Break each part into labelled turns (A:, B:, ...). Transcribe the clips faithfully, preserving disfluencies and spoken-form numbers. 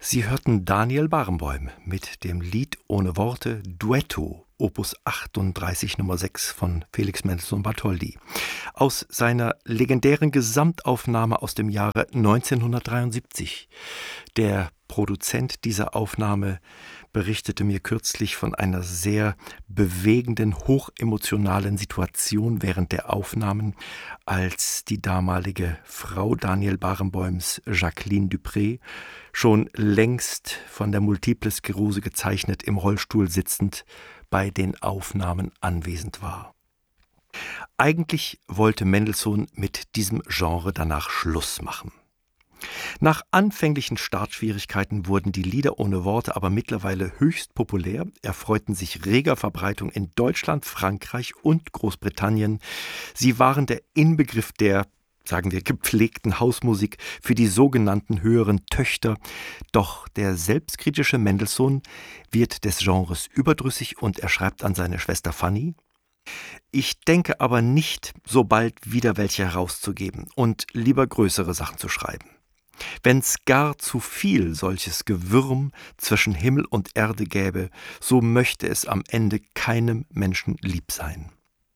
A: Sie hörten Daniel Barenboim mit dem Lied ohne Worte Duetto, Opus achtunddreißig Nummer sechs von Felix Mendelssohn Bartholdy. Aus seiner legendären Gesamtaufnahme aus dem Jahre neunzehnhundertdreiundsiebzig. Der Produzent dieser Aufnahme berichtete mir kürzlich von einer sehr bewegenden, hochemotionalen Situation während der Aufnahmen, als die damalige Frau Daniel Barenboims, Jacqueline Dupré, schon längst von der Multiple Sklerose gezeichnet, im Rollstuhl sitzend, bei den Aufnahmen anwesend war. Eigentlich wollte Mendelssohn mit diesem Genre danach Schluss machen. Nach anfänglichen Startschwierigkeiten wurden die Lieder ohne Worte aber mittlerweile höchst populär, erfreuten sich reger Verbreitung in Deutschland, Frankreich und Großbritannien. Sie waren der Inbegriff der, sagen wir, gepflegten Hausmusik für die sogenannten höheren Töchter. Doch der selbstkritische Mendelssohn wird des Genres überdrüssig und er schreibt an seine Schwester Fanny: Ich denke aber nicht, so bald wieder welche herauszugeben und lieber größere Sachen zu schreiben. Wenn's gar zu viel solches Gewürm zwischen Himmel und Erde gäbe, so möchte es am Ende keinem Menschen lieb sein.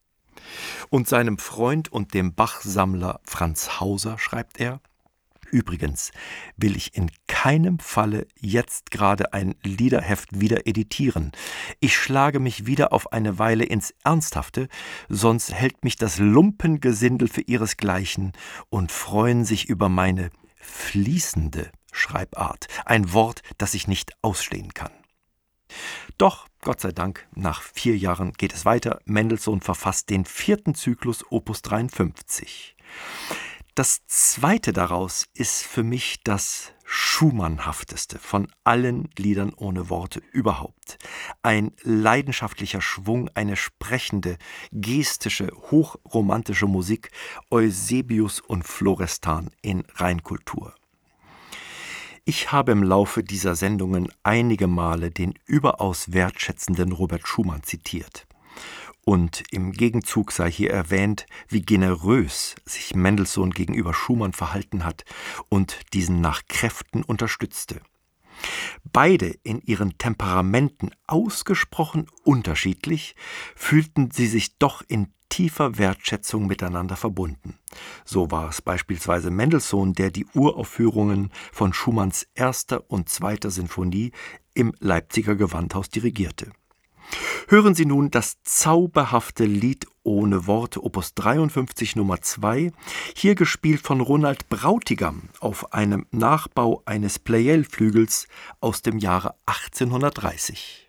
A: Und seinem Freund und dem Bachsammler Franz Hauser schreibt er: Übrigens will ich in keinem Falle jetzt gerade ein Liederheft wieder editieren. Ich schlage mich wieder auf eine Weile ins Ernsthafte, sonst hält mich das Lumpengesindel für ihresgleichen und freuen sich über meine fließende Schreibart, ein Wort, das ich nicht ausstehen kann. Doch, Gott sei Dank, nach vier Jahren geht es weiter. Mendelssohn verfasst den vierten Zyklus Opus dreiundfünfzig. Das zweite daraus ist für mich das Schumannhafteste von allen Liedern ohne Worte überhaupt. Ein leidenschaftlicher Schwung, eine sprechende, gestische, hochromantische Musik, Eusebius und Florestan in Reinkultur. Ich habe im Laufe dieser Sendungen einige Male den überaus wertschätzenden Robert Schumann zitiert. Und im Gegenzug sei hier erwähnt, wie generös sich Mendelssohn gegenüber Schumann verhalten hat und diesen nach Kräften unterstützte. Beide in ihren Temperamenten ausgesprochen unterschiedlich, fühlten sie sich doch in tiefer Wertschätzung miteinander verbunden. So war es beispielsweise Mendelssohn, der die Uraufführungen von Schumanns erster und zweiter Sinfonie im Leipziger Gewandhaus dirigierte. Hören Sie nun das zauberhafte Lied ohne Worte, Opus dreiundfünfzig Nummer zwei, hier gespielt von Ronald Brautigam auf einem Nachbau eines Pleyel-Flügels aus dem Jahre achtzehnhundertdreißig.